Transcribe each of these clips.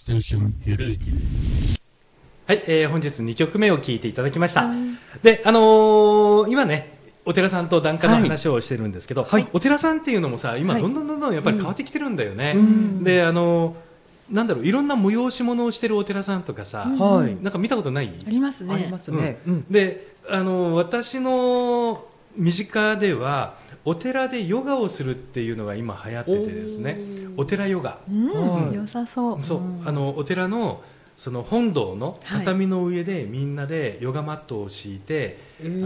ステーションひらき。 はい、本日2曲目を聴いていただきました。で、今ね、お寺さんと檀家の話をしてるんですけど、 はい、 お寺さんっていうのもさ、今どんどんやっぱり変わってきてるんだよね。で、なんだろう、いろんな催し物をしてるお寺さんとかさ、なんか見たことない？ ありますね。 ありますね。 で、私の身近ではお寺でヨガをするっていうのが今流行っててですね、お寺ヨガ、 良さそう。 そう、お寺のその本堂の畳の上でみんなでヨガマットを敷いて、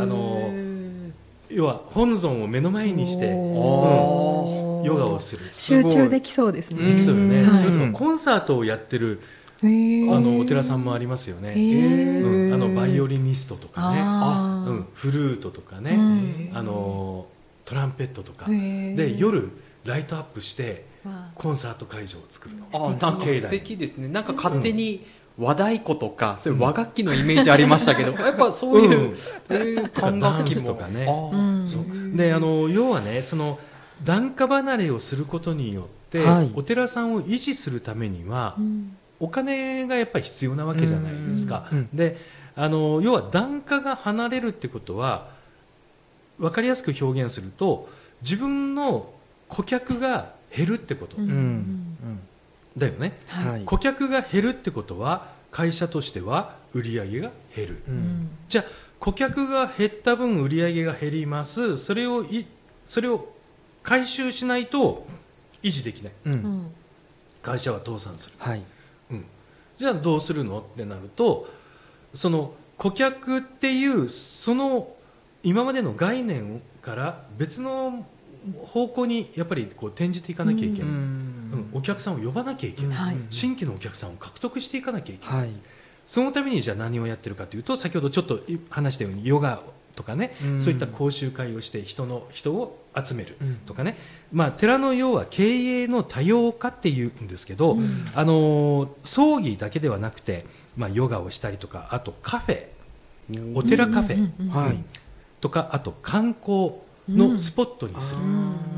要は本尊を目の前にして、ヨガをする。 集中できそうですね。 できそうよね。それとかコンサートをやってるお寺さんもありますよね。バイオリニストとかね、フルートとかね、トランペットとかで夜ライトアップしてコンサート会場を作るの。 なんか素敵ですね。なんか勝手に和太鼓とかそういう和楽器のイメージありましたけど、やっぱそういう管楽器とかね。そうで、要はね、その檀家離れをすることによって、お寺さんを維持するためには、お金がやっぱり必要なわけじゃないですか。で、要は檀家が離れるってことは分かりやすく表現すると、自分の顧客が減るってこと、だよね。顧客が減るってことは会社としては売り上げが減る。じゃあ顧客が減った分売り上げが減ります。それを回収しないと維持できない。会社は倒産する。じゃあどうするのってなると、その顧客っていうその今までの概念から別の方向にやっぱりこう転じていかなきゃいけない。お客さんを呼ばなきゃいけない。新規のお客さんを獲得していかなきゃいけない。そのためにじゃあ何をやってるかというと、先ほどちょっと話したようにヨガとかね、そういった講習会をして人を集めるとかね、寺の要は経営の多様化っていうんですけど、葬儀だけではなくて、ヨガをしたりとか、あとカフェ、お寺カフェとか、あと観光のスポットにする、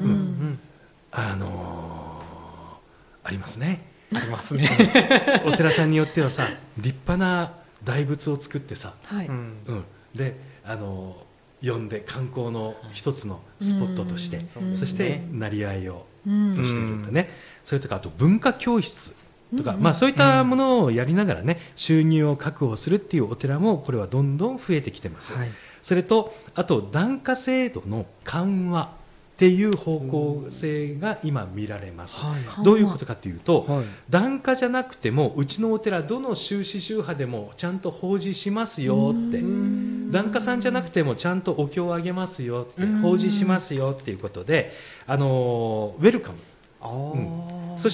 ありますね。 ありますね。 お寺さんによってはさ、立派な大仏を作ってさ、で呼んで観光の一つのスポットとして、そしてなりわいをとしてるんだね。それとかあと文化教室とか、そういったものをやりながらね、収入を確保するっていうお寺もこれはどんどん増えてきてます。それとあと檀家制度の緩和っていう方向性が今見られます。どういうことかというと、檀家じゃなくてもうちのお寺どの宗旨宗派でもちゃんと法事しますよって、檀家さんじゃなくてもちゃんとお経をあげますよって、法事しますよっていうことで、ウェルカム、そして、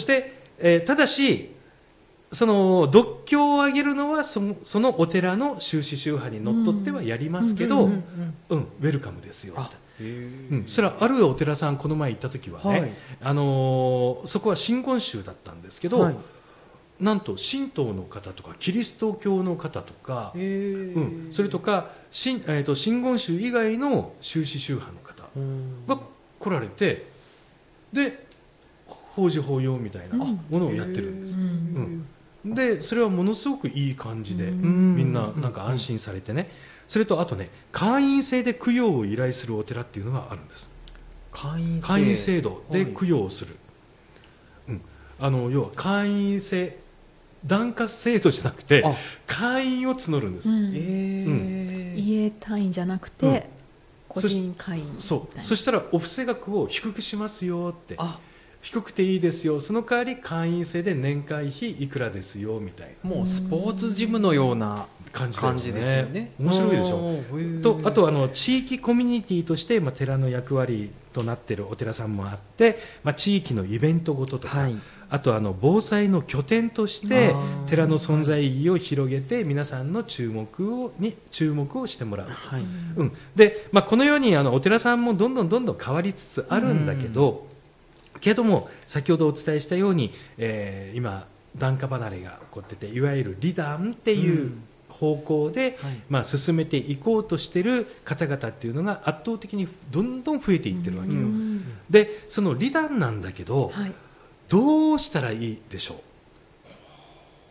ただしその読経をあげるのはそのお寺の宗旨宗派にのっとってはやりますけど、ウェルカムですよって。それはあるお寺さんこの前行った時はね、そこは真言宗だったんですけど、なんと神道の方とかキリスト教の方とか、それとか真言宗以外の宗旨宗派の方が来られて、で法事法要みたいなものをやってるんです。でそれはものすごくいい感じで、みんななんか安心されてね。それとあとね、会員制で供養を依頼するお寺っていうのがあるんです。会員制度で供養をする、要は会員制、檀家制度じゃなくて会員を募るんです。 家単位じゃなくて個人会員。 そしたらお布施額を低くしますよって、低くていいですよ、その代わり会員制で年会費いくらですよみたいな、 もうスポーツジムのような感じですよね。 面白いでしょ。とあと地域コミュニティとして、寺の役割となっているお寺さんもあって、地域のイベントごととか、あと防災の拠点として寺の存在意義を広げて皆さんの注目をしてもらうと、で、このようにお寺さんもどんどん変わりつつあるんだけど、も先ほどお伝えしたように、今檀家離れが起こってて、いわゆる離檀っていう方向で、進めていこうとしている方々っていうのが圧倒的にどんどん増えていってるわけよ。でその離檀なんだけど、どうしたらいいでしょう。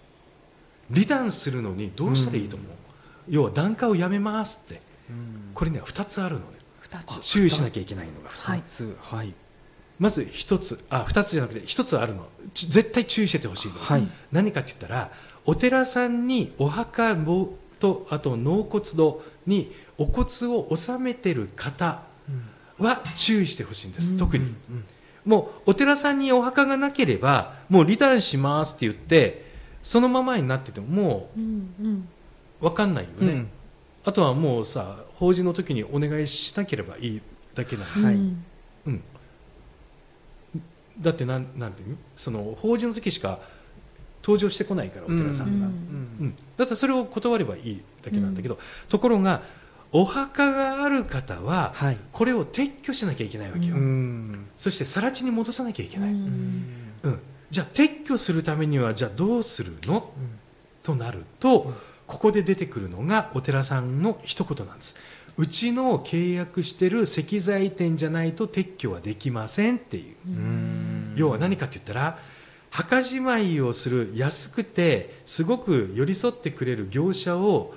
離断するのにどうしたらいいと思う？要は檀家をやめますって、これには2つあるのね。注意しなきゃいけないのがはい、 はい、まず2つじゃなくて1つあるの、絶対注意しててほしいの、 はい、 何かって言ったら、お寺さんにお墓とあと納骨堂にお骨を納めてる方は注意してほしいんです、特に、もうお寺さんにお墓がなければもう離断しますって言ってそのままになっててももう分かんないよね、あとはもうさ、法事の時にお願いしなければいいだけなんで、はいだってなんていうの、その法事の時しか登場してこないからお寺さんが、だってそれを断ればいいだけなんだけど、ところがお墓がある方はこれを撤去しなきゃいけないわけよ、そして更地に戻さなきゃいけない、じゃあ撤去するためにはじゃあどうするの、となると、ここで出てくるのがお寺さんの一言なんです。うちの契約してる石材店じゃないと撤去はできませんっていう、要は何かって言ったら、墓じまいをする安くてすごく寄り添ってくれる業者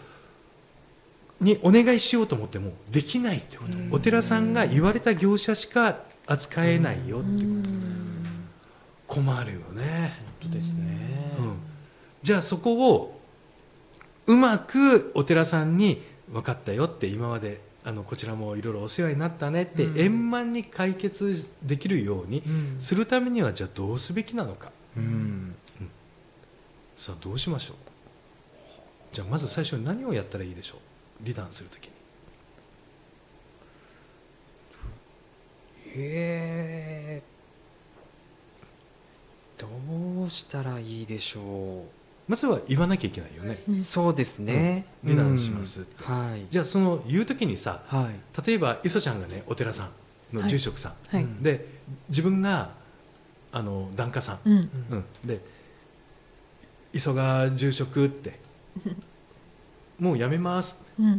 にお願いしようと思ってもできないってこと、お寺さんが言われた業者しか扱えないよってこと、困るよね。 本当ですね、 じゃあそこをうまくお寺さんに分かったよって、今までこちらもいろいろお世話になったねって円満に解決できるようにするためには、じゃあどうすべきなのか、さあどうしましょう。じゃあまず最初に何をやったらいいでしょう、離断するときに。 どうしたらいいでしょう。 まずは言わなきゃいけないよね、 そうですね、 離断しますって、じゃあその言うときにさ、例えば磯ちゃんがね、お寺さんの住職さん、で自分が檀家さん、で磯が住職ってもうやめます、